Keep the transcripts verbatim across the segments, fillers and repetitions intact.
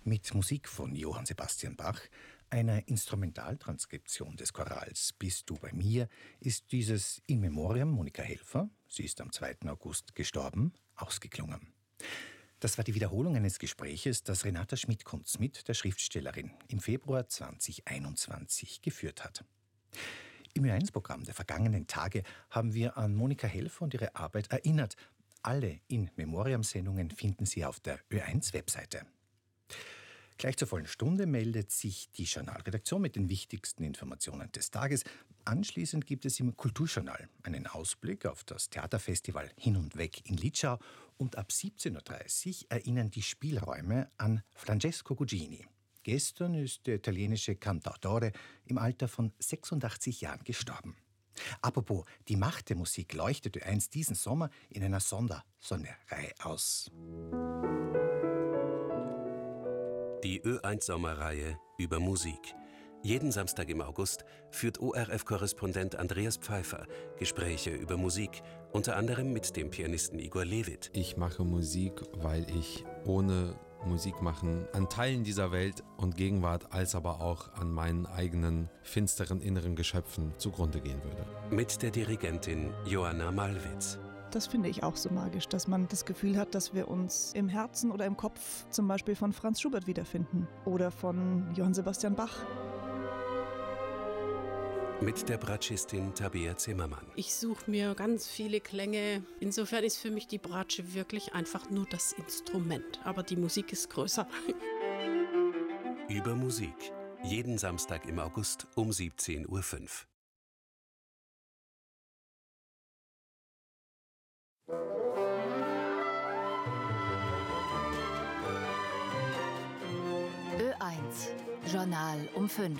Mit Musik von Johann Sebastian Bach, einer Instrumentaltranskription des Chorals Bist du bei mir, ist dieses In Memoriam Monika Helfer, sie ist am zweiten August gestorben, ausgeklungen. Das war die Wiederholung eines Gespräches, das Renata Schmidt-Kunz mit der Schriftstellerin im Februar zweitausendeinundzwanzig geführt hat. Im Ö eins Programm der vergangenen Tage haben wir an Monika Helfer und ihre Arbeit erinnert. Alle In Memoriam-Sendungen finden Sie auf der Ö eins Webseite. Gleich zur vollen Stunde meldet sich die Journalredaktion mit den wichtigsten Informationen des Tages. Anschließend gibt es im Kulturjournal einen Ausblick auf das Theaterfestival Hin und Weg in Litschau. Und ab siebzehn Uhr dreißig erinnern die Spielräume an Francesco Gugini. Gestern ist der italienische Cantautore im Alter von sechsundachtzig Jahren gestorben. Apropos, die Macht der Musik leuchtet Ö eins diesen Sommer in einer Sondersonderreihe aus. Die Ö eins Sommerreihe über Musik. Jeden Samstag im August führt O R F-Korrespondent Andreas Pfeiffer Gespräche über Musik, unter anderem mit dem Pianisten Igor Levit. Ich mache Musik, weil ich ohne Musik machen an Teilen dieser Welt und Gegenwart, als aber auch an meinen eigenen finsteren inneren Geschöpfen zugrunde gehen würde. Mit der Dirigentin Joanna Malwitz. Das finde ich auch so magisch, dass man das Gefühl hat, dass wir uns im Herzen oder im Kopf zum Beispiel von Franz Schubert wiederfinden oder von Johann Sebastian Bach. Mit der Bratschistin Tabea Zimmermann. Ich suche mir ganz viele Klänge. Insofern ist für mich die Bratsche wirklich einfach nur das Instrument. Aber die Musik ist größer. Über Musik. Jeden Samstag im August um siebzehn Uhr fünf. Ö eins Journal um fünf.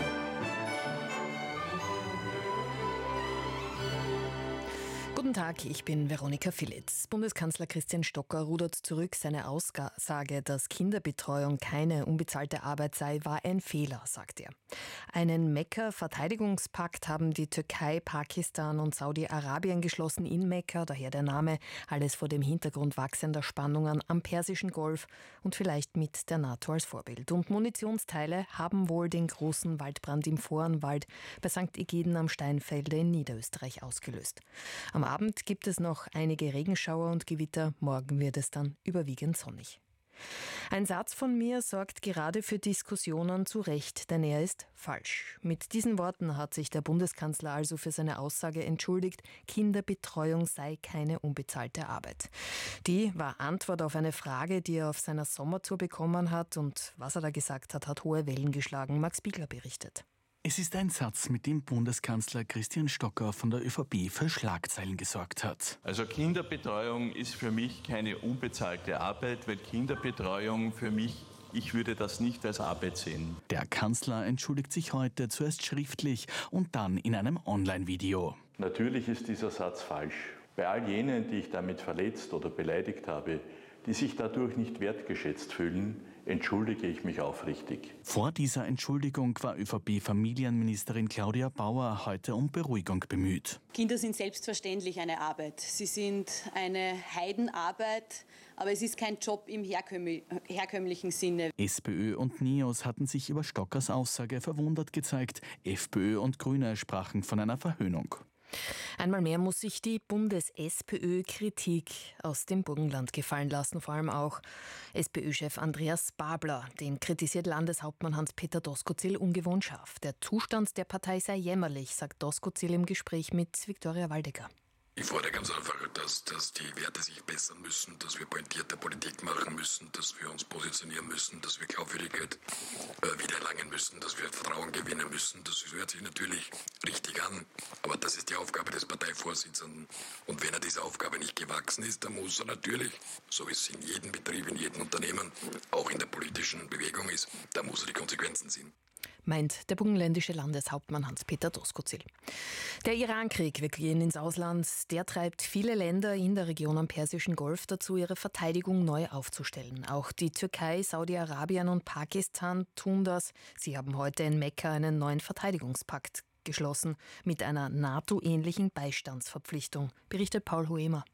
Guten Tag, ich bin Veronika Philitz. Bundeskanzler Christian Stocker rudert zurück. Seine Aussage, dass Kinderbetreuung keine unbezahlte Arbeit sei, war ein Fehler, sagt er. Einen Mekka-Verteidigungspakt haben die Türkei, Pakistan und Saudi-Arabien geschlossen in Mekka, daher der Name, alles vor dem Hintergrund wachsender Spannungen am Persischen Golf und vielleicht mit der NATO als Vorbild. Und Munitionsteile haben wohl den großen Waldbrand im Vorenwald bei Sankt Egiden am Steinfelde in Niederösterreich ausgelöst. Am Abend gibt es noch einige Regenschauer und Gewitter, morgen wird es dann überwiegend sonnig. Ein Satz von mir sorgt gerade für Diskussionen, zu Recht, denn er ist falsch. Mit diesen Worten hat sich der Bundeskanzler also für seine Aussage entschuldigt, Kinderbetreuung sei keine unbezahlte Arbeit. Die war Antwort auf eine Frage, die er auf seiner Sommertour bekommen hat, und was er da gesagt hat, hat hohe Wellen geschlagen. Max Biegler berichtet. Es ist ein Satz, mit dem Bundeskanzler Christian Stocker von der ÖVP für Schlagzeilen gesorgt hat. Also Kinderbetreuung ist für mich keine unbezahlte Arbeit, weil Kinderbetreuung für mich, ich würde das nicht als Arbeit sehen. Der Kanzler entschuldigt sich heute zuerst schriftlich und dann in einem Online-Video. Natürlich ist dieser Satz falsch. Bei all jenen, die ich damit verletzt oder beleidigt habe, die sich dadurch nicht wertgeschätzt fühlen, entschuldige ich mich aufrichtig. Vor dieser Entschuldigung war ÖVP-Familienministerin Claudia Bauer heute um Beruhigung bemüht. Kinder sind selbstverständlich eine Arbeit. Sie sind eine Heidenarbeit, aber es ist kein Job im herkömm- herkömmlichen Sinne. SPÖ und NEOS hatten sich über Stockers Aussage verwundert gezeigt. FPÖ und Grüne sprachen von einer Verhöhnung. Einmal mehr muss sich die Bundes-SPÖ Kritik aus dem Burgenland gefallen lassen, vor allem auch SPÖ-Chef Andreas Babler. Den kritisiert Landeshauptmann Hans-Peter Doskozil ungewohnt scharf. Der Zustand der Partei sei jämmerlich, sagt Doskozil im Gespräch mit Viktoria Waldecker. Ich fordere ganz einfach, dass, dass die Werte sich bessern müssen, dass wir pointierte Politik machen müssen, dass wir uns positionieren müssen, dass wir Glaubwürdigkeit äh, wiedererlangen müssen, dass wir Vertrauen gewinnen müssen. Das hört sich natürlich richtig an, aber das ist die Aufgabe des Parteivorsitzenden. Und wenn er dieser Aufgabe nicht gewachsen ist, dann muss er natürlich, so wie es in jedem Betrieb, in jedem Unternehmen, auch in der politischen Bewegung ist, da muss er die Konsequenzen ziehen. Meint der burgenländische Landeshauptmann Hans-Peter Doskozil. Der Irankrieg, wir gehen ins Ausland, der treibt viele Länder in der Region am Persischen Golf dazu, ihre Verteidigung neu aufzustellen. Auch die Türkei, Saudi-Arabien und Pakistan tun das. Sie haben heute in Mekka einen neuen Verteidigungspakt geschlossen mit einer NATO-ähnlichen Beistandsverpflichtung, berichtet Paul Huemer.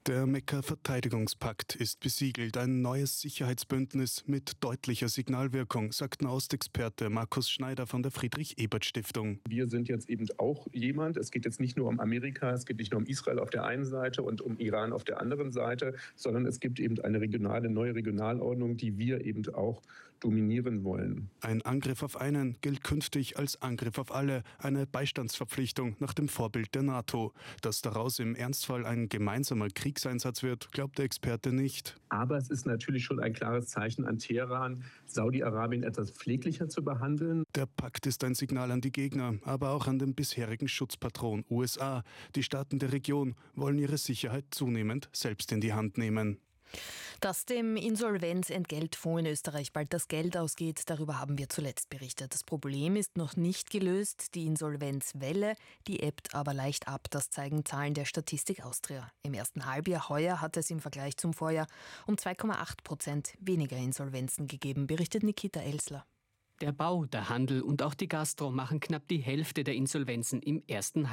Der Mekka-Verteidigungspakt ist besiegelt, ein neues Sicherheitsbündnis mit deutlicher Signalwirkung, sagt Nahostexperte Markus Schneider von der Friedrich-Ebert-Stiftung. Wir sind jetzt eben auch jemand, es geht jetzt nicht nur um Amerika, es geht nicht nur um Israel auf der einen Seite und um Iran auf der anderen Seite, sondern es gibt eben eine regionale, neue Regionalordnung, die wir eben auch dominieren wollen. Ein Angriff auf einen gilt künftig als Angriff auf alle, eine Beistandsverpflichtung nach dem Vorbild der NATO. Dass daraus im Ernstfall ein gemeinsamer Kriegseinsatz wird, glaubt der Experte nicht. Aber es ist natürlich schon ein klares Zeichen an Teheran, Saudi-Arabien etwas pfleglicher zu behandeln. Der Pakt ist ein Signal an die Gegner, aber auch an den bisherigen Schutzpatron U S A. Die Staaten der Region wollen ihre Sicherheit zunehmend selbst in die Hand nehmen. Dass dem Insolvenzentgeltfonds in Österreich bald das Geld ausgeht, darüber haben wir zuletzt berichtet. Das Problem ist noch nicht gelöst. Die Insolvenzwelle, die ebbt aber leicht ab. Das zeigen Zahlen der Statistik Austria. Im ersten Halbjahr heuer hat es im Vergleich zum Vorjahr um zwei Komma acht Prozent weniger Insolvenzen gegeben, berichtet Nikita Elsler. Der Bau, der Handel und auch die Gastro machen knapp die Hälfte der Insolvenzen im ersten Halbjahr.